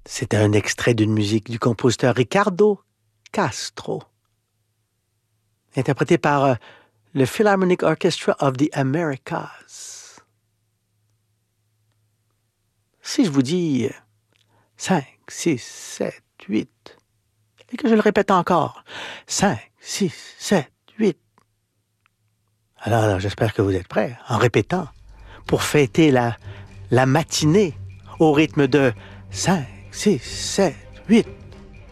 C'était un extrait d'une musique du compositeur Ricardo Castro, interprété par le Philharmonic Orchestra of the Americas. Si je vous dis 5, 6, 7, 8, et que je le répète encore, 5, 6, 7, 8. Alors, j'espère que vous êtes prêts, en répétant, pour fêter la matinée au rythme de 5, 6, 7, 8.